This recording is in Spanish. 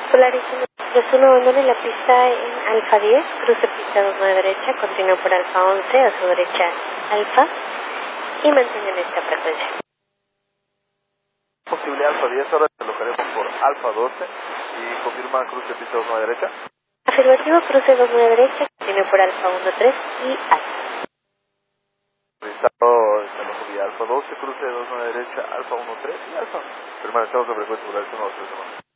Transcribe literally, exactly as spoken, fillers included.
Polarizando dos uno, abandone la pista en Alfa diez, cruce pista dos nueve derecha, continúe por Alfa once, a su derecha Alfa, y mantengan esta frecuencia. Posible Alfa diez, ahora colocaremos por Alfa doce y confirma cruce pista dos nueve derecha. Afirmativo, cruce dos nueve derecha, continúe por Alfa uno tres y Alfa. Realizado en Alfa doce, cruce dos nueve derecha, Alfa uno tres y Alfa. Permanecemos en frecuencia Polarizando dos tres.